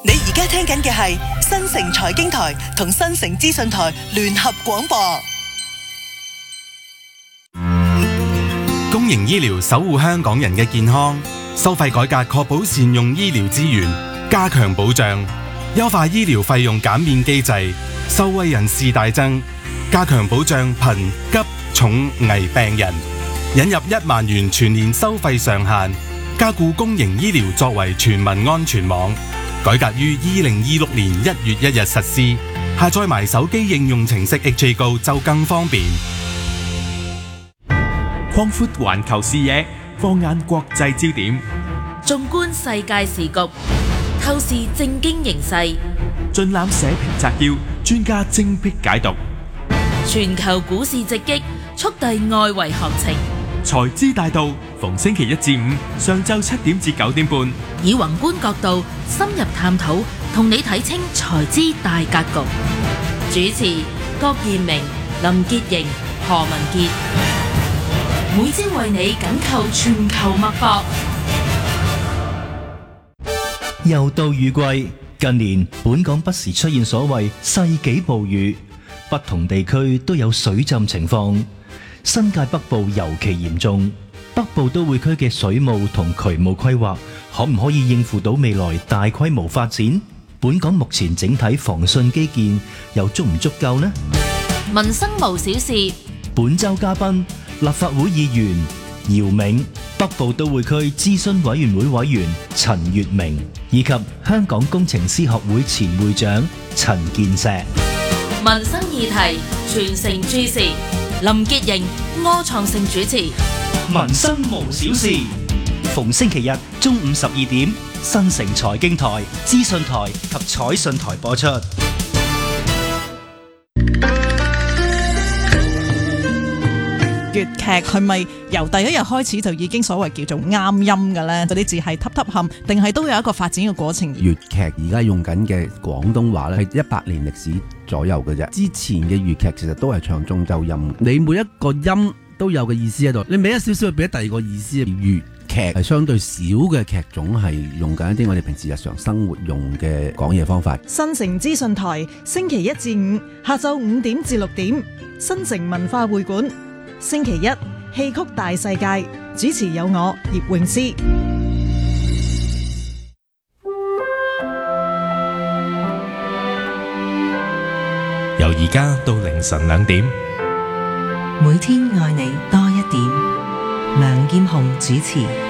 你而家聽緊嘅係新城財經台同新城資訊台聯合廣播。 公營醫療守護香港人嘅健康，收費改革確保善用醫療資源，加強保障，優化醫療費用減免機制，受惠人士大增，加強保障貧急重危病人，引入1萬元全年收費上限，加固公營醫療作為全民安全網。改革於2026年1月1日實施，下載埋手機應用程式 HA Go 就更方便。 擴闊環球視野，放眼國際焦點， 縱觀世界時局，透視政經形勢， 盡覽社評摘要，專家精闢解讀。 全球股市直擊，速遞外圍行情。 財資大道，逢星期一至五上晝7點至9點半， 以宏觀角度深入探討，同你睇清財資大格局。主持：郭彥明、林潔瑩、何文傑。每朝為你緊扣全球脈搏。 又到雨季，近年本港不時出現所謂世紀暴雨，不同地區都有水浸情況。新界北部尤其嚴重，北部都會區嘅水務同渠務規劃可唔可以應付到未來大規模發展？本港目前整體防汛基建又足唔足夠呢？ 民生無小事。 本周嘉賓立法會議員姚銘、北部都會區諮詢委員會委員陳月明，以及香港工程師學會前會長陳健碩。 民生議題全城注視，林潔瑩、柯創盛主持。 民生無小事，逢星期日中午12點，新城財經台、資訊台及彩訊台播出。 粵劇係咪由第一日開始就已經所謂叫做啱音嘅呢？嗰啲字係揼揼冚，定係都有一個發展嘅過程？ 粵劇而家用緊嘅廣東話咧，係100年歷史左右嘅啫。之前嘅粵劇其實都係唱中州音，你每一個音都有個意思喺度，你俾一少少，俾第二個意思。粵劇係相對少嘅劇種，係用緊一啲我哋平時日常生活用嘅講嘢方法。 新城資訊台星期一至五下晝5點至6點，新城文化會館。星期一戲曲大世界，主持有我葉詠詩。 由而家到凌晨2點， 每天愛你多一點。梁劍虹主持。